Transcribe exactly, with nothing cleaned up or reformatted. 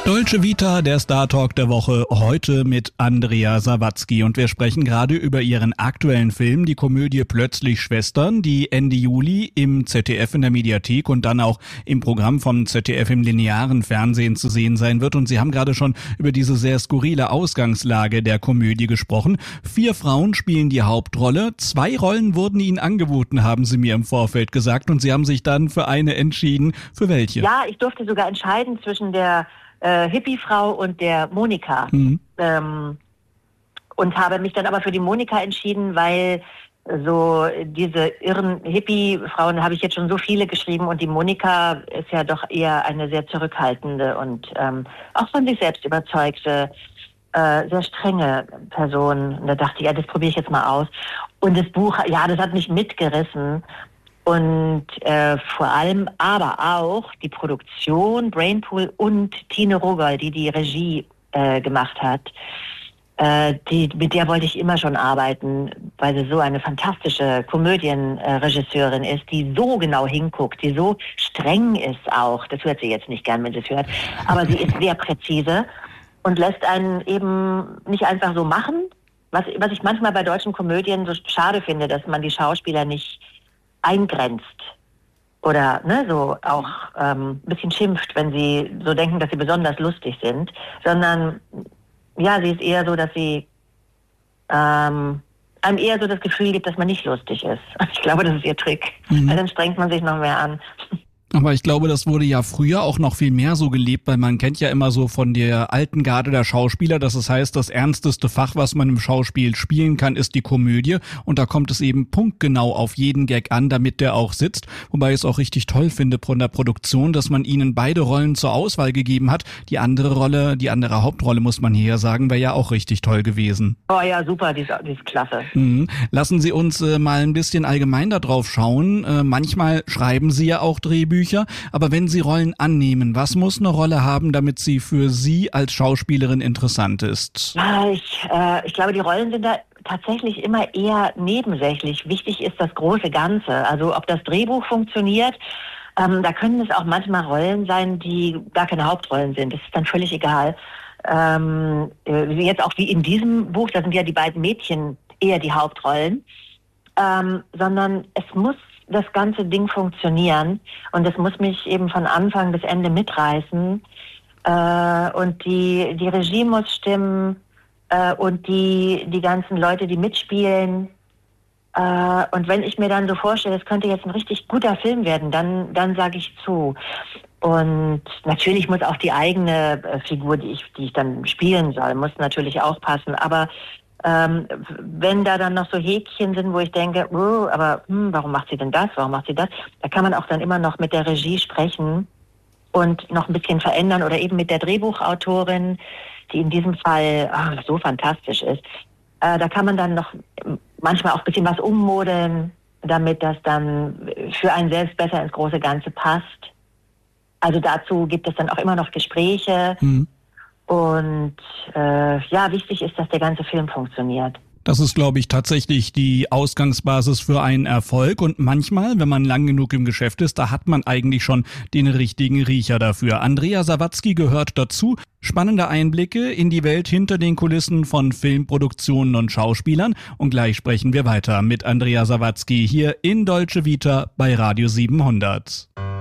Dolce Vita, der Star Talk der Woche, heute mit Andrea Sawatzki. Und wir sprechen gerade über ihren aktuellen Film, die Komödie Plötzlich Schwestern, die Ende Juli im Z D F in der Mediathek und dann auch im Programm vom Z D F im linearen Fernsehen zu sehen sein wird. Und Sie haben gerade schon über diese sehr skurrile Ausgangslage der Komödie gesprochen. Vier Frauen spielen die Hauptrolle. Zwei Rollen wurden Ihnen angeboten, haben Sie mir im Vorfeld gesagt. Und Sie haben sich dann für eine entschieden. Für welche? Ja, ich durfte sogar entscheiden zwischen der Äh, Hippie-Frau und der Monika. Mhm. Ähm, und habe mich dann aber für die Monika entschieden, weil so diese irren Hippie-Frauen habe ich jetzt schon so viele geschrieben und die Monika ist ja doch eher eine sehr zurückhaltende und ähm, auch von sich selbst überzeugte, äh, sehr strenge Person. Und da dachte ich, ja, das probiere ich jetzt mal aus. Und das Buch, ja, das hat mich mitgerissen. Und äh, vor allem aber auch die Produktion, Brainpool und Tine Rogoll, die die Regie äh, gemacht hat, äh, die, mit der wollte ich immer schon arbeiten, weil sie so eine fantastische Komödienregisseurin ist, die so genau hinguckt, die so streng ist auch. Das hört sie jetzt nicht gern, wenn sie es hört, aber sie ist sehr präzise und lässt einen eben nicht einfach so machen, was, was ich manchmal bei deutschen Komödien so schade finde, dass man die Schauspieler nicht eingrenzt oder ne, so auch ähm, ein bisschen schimpft, wenn sie so denken, dass sie besonders lustig sind, sondern ja, sie ist eher so, dass sie ähm, einem eher so das Gefühl gibt, dass man nicht lustig ist. Ich glaube, das ist ihr Trick. Mhm. Weil dann strengt man sich noch mehr an. Aber ich glaube, das wurde ja früher auch noch viel mehr so gelebt, weil man kennt ja immer so von der alten Garde der Schauspieler, dass es heißt, das ernsteste Fach, was man im Schauspiel spielen kann, ist die Komödie. Und da kommt es eben punktgenau auf jeden Gag an, damit der auch sitzt. Wobei ich es auch richtig toll finde von der Produktion, dass man ihnen beide Rollen zur Auswahl gegeben hat. Die andere Rolle, die andere Hauptrolle, muss man hier sagen, wäre ja auch richtig toll gewesen. Oh ja, super, die ist, die ist klasse. Mhm. Lassen Sie uns äh, mal ein bisschen allgemein da drauf schauen. Äh, manchmal schreiben Sie ja auch Drehbücher. Aber wenn Sie Rollen annehmen, was muss eine Rolle haben, damit sie für Sie als Schauspielerin interessant ist? Ich, äh, ich glaube, die Rollen sind da tatsächlich immer eher nebensächlich. Wichtig ist das große Ganze. Also ob das Drehbuch funktioniert, ähm, da können es auch manchmal Rollen sein, die gar keine Hauptrollen sind. Das ist dann völlig egal. Ähm, jetzt auch wie in diesem Buch, da sind ja die beiden Mädchen eher die Hauptrollen, ähm, sondern es muss das ganze Ding funktionieren und es muss mich eben von Anfang bis Ende mitreißen äh, und die die Regie muss stimmen äh, und die die ganzen Leute, die mitspielen äh, und wenn ich mir dann so vorstelle, es könnte jetzt ein richtig guter Film werden, dann dann sage ich zu. Und natürlich muss auch die eigene äh, Figur, die ich die ich dann spielen soll, muss natürlich auch passen, aber Ähm, wenn da dann noch so Häkchen sind, wo ich denke, oh, aber hm, warum macht sie denn das, warum macht sie das? Da kann man auch dann immer noch mit der Regie sprechen und noch ein bisschen verändern oder eben mit der Drehbuchautorin, die in diesem Fall ach, so fantastisch ist. Äh, da kann man dann noch manchmal auch ein bisschen was ummodeln, damit das dann für einen selbst besser ins große Ganze passt. Also dazu gibt es dann auch immer noch Gespräche. Mhm. Und äh, ja, wichtig ist, dass der ganze Film funktioniert. Das ist, glaube ich, tatsächlich die Ausgangsbasis für einen Erfolg. Und manchmal, wenn man lang genug im Geschäft ist, da hat man eigentlich schon den richtigen Riecher dafür. Andrea Sawatzki gehört dazu. Spannende Einblicke in die Welt hinter den Kulissen von Filmproduktionen und Schauspielern. Und gleich sprechen wir weiter mit Andrea Sawatzki hier in Dolce Vita bei Radio siebenhundert.